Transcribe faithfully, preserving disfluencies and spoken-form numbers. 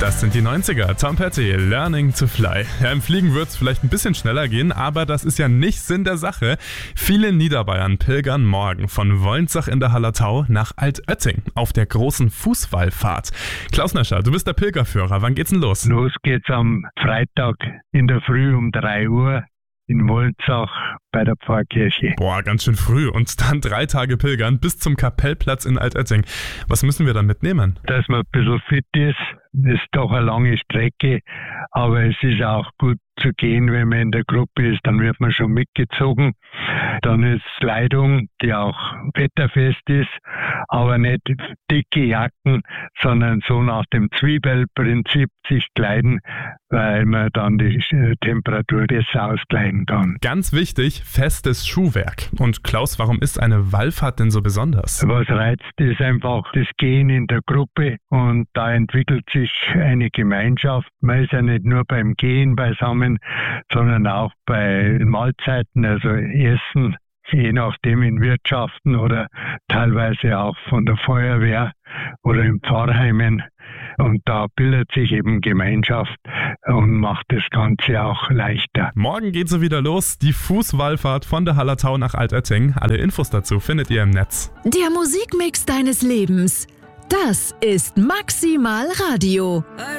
Das sind die neunziger. Tom Petty, Learning to Fly. Ja, im Fliegen wird es vielleicht ein bisschen schneller gehen, aber das ist ja nicht Sinn der Sache. Viele Niederbayern pilgern morgen von Wolnzach in der Hallertau nach Altötting auf der großen Fußwallfahrt. Klaus Nöscher, du bist der Pilgerführer. Wann geht's denn los? Los geht's am Freitag in der Früh um drei Uhr in Wolnzach bei der Pfarrkirche. Boah, ganz schön früh. Und dann drei Tage pilgern bis zum Kapellplatz in Altötting. Was müssen wir dann mitnehmen? Dass man ein bisschen fit ist. Das ist doch eine lange Strecke, aber es ist auch gut zu gehen, wenn man in der Gruppe ist, dann wird man schon mitgezogen. Dann ist Kleidung, die auch wetterfest ist, aber nicht dicke Jacken, sondern so nach dem Zwiebelprinzip sich kleiden, weil man dann die Temperatur besser auskleiden kann. Ganz wichtig, festes Schuhwerk. Und Klaus, warum ist eine Wallfahrt denn so besonders? Was reizt, ist einfach das Gehen in der Gruppe und da entwickelt sich eine Gemeinschaft. Man ist ja nicht nur beim Gehen beisammen, sondern auch bei Mahlzeiten, also Essen, je nachdem in Wirtschaften oder teilweise auch von der Feuerwehr oder in Pfarrheimen. Und da bildet sich eben Gemeinschaft und macht das Ganze auch leichter. Morgen geht so wieder los, die Fußwallfahrt von der Hallertau nach Altötting. Alle Infos dazu findet ihr im Netz. Der Musikmix deines Lebens. Das ist Maximal Radio.